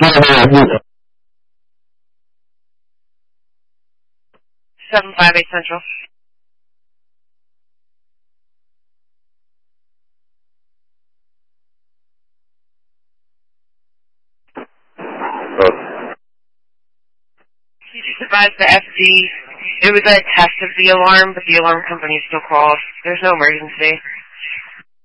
$758 Central. He just advised the FD. It was a test of the alarm, but the alarm company still called. There's no emergency.